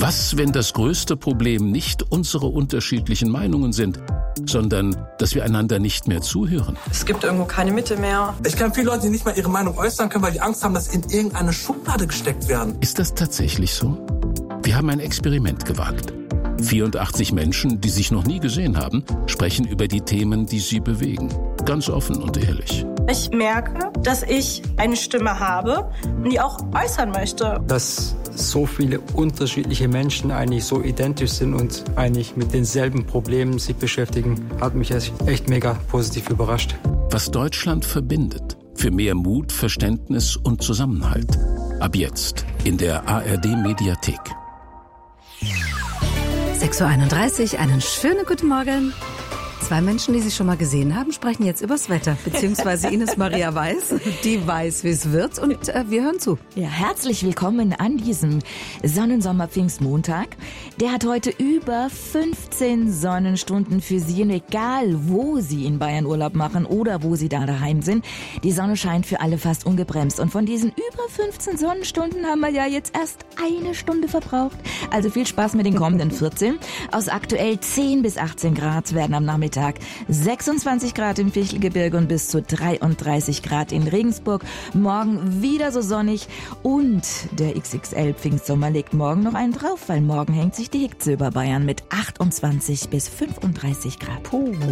Was, wenn das größte Problem nicht unsere unterschiedlichen Meinungen sind, sondern dass wir einander nicht mehr zuhören? Es gibt irgendwo keine Mitte mehr. Ich kenne viele Leute, die nicht mal ihre Meinung äußern können, weil die Angst haben, dass sie in irgendeine Schublade gesteckt werden. Ist das tatsächlich so? Wir haben ein Experiment gewagt. 84 Menschen, die sich noch nie gesehen haben, sprechen über die Themen, die sie bewegen. Ganz offen und ehrlich. Ich merke, dass ich eine Stimme habe und die auch äußern möchte. Dass so viele unterschiedliche Menschen eigentlich so identisch sind und eigentlich mit denselben Problemen sich beschäftigen, hat mich echt mega positiv überrascht. Was Deutschland verbindet. Für mehr Mut, Verständnis und Zusammenhalt. Ab jetzt in der ARD-Mediathek. 6.31 Uhr, einen schönen guten Morgen. Zwei Menschen, die sich schon mal gesehen haben, sprechen jetzt übers Wetter, beziehungsweise Ines Maria Weiß, die weiß, wie es wird, und wir hören zu. Ja, herzlich willkommen an diesem Sonnensommer-Pfingstmontag. Der hat heute über 15 Sonnenstunden für Sie, und egal wo Sie in Bayern Urlaub machen oder wo Sie da daheim sind, die Sonne scheint für alle fast ungebremst. Und von diesen über 15 Sonnenstunden haben wir ja jetzt erst eine Stunde verbraucht. Also viel Spaß mit den kommenden 14. Aus aktuell 10 bis 18 Grad werden am Nachmittag 26 Grad im Fichtelgebirge und bis zu 33 Grad in Regensburg. Morgen wieder so sonnig, und der XXL-Pfingstsommer legt morgen noch einen drauf, weil morgen hängt sich die Hitze über Bayern mit 28 bis 35 Grad.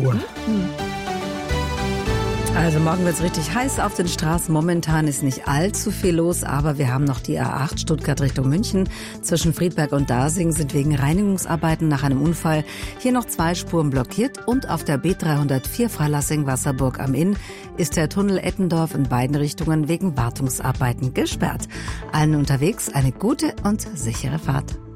Also morgen wird's richtig heiß auf den Straßen. Momentan ist nicht allzu viel los, aber wir haben noch die A8 Stuttgart Richtung München. Zwischen Friedberg und Dasing sind wegen Reinigungsarbeiten nach einem Unfall hier noch 2 Spuren blockiert, und auf der B304 Freilassing-Wasserburg am Inn ist der Tunnel Eppendorf in beiden Richtungen wegen Wartungsarbeiten gesperrt. Allen unterwegs eine gute und sichere Fahrt.